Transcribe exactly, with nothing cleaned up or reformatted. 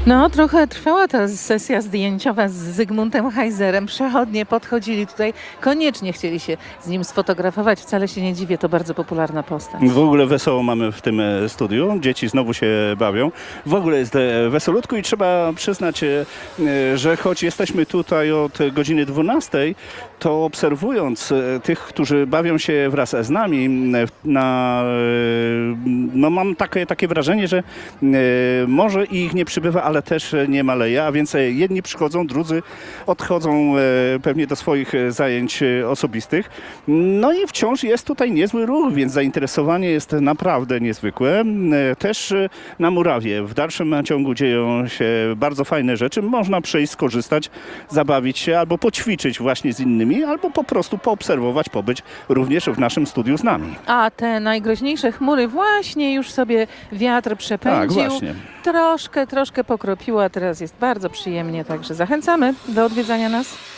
No, trochę trwała ta sesja zdjęciowa z Zygmuntem Heizerem. Przechodnie podchodzili tutaj, koniecznie chcieli się z nim sfotografować. Wcale się nie dziwię, to bardzo popularna postać. W ogóle wesoło mamy w tym e, studiu. Dzieci znowu się bawią. W ogóle jest e, wesolutko i trzeba przyznać, e, e, że choć jesteśmy tutaj od godziny dwunastej, to obserwując e, tych, którzy bawią się wraz z nami, e, na, e, no mam takie, takie wrażenie, że e, może ich nie przybywa, ale też nie maleje, a więc e, jedni przychodzą, drudzy odchodzą e, pewnie do swoich e, zajęć e, osobistych. No i wciąż jest tutaj niezły ruch, więc zainteresowanie jest naprawdę niezwykłe. E, Też e, na Murawie w dalszym ciągu dzieją się bardzo fajne rzeczy. Można przyjść, skorzystać, zabawić się albo poćwiczyć właśnie z innymi, albo po prostu poobserwować, pobyć również w naszym studiu z nami. A te najgroźniejsze chmury właśnie już sobie wiatr przepędził. Tak, właśnie. Troszkę, troszkę pokropiło, a teraz jest bardzo przyjemnie, także zachęcamy do odwiedzania nas.